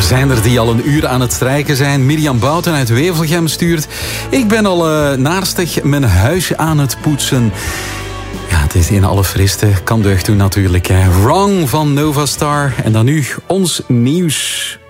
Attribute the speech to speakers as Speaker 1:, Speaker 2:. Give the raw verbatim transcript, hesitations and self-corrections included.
Speaker 1: zijn er die al een uur aan het strijken zijn. Mirjam Bouten uit Wevelgem stuurt. Ik ben al uh, naarstig mijn huisje aan het poetsen. Ja, het is in alle friste. Kan deugd doen natuurlijk. Hè. Wrong van Nova Star. En dan nu ons nieuws.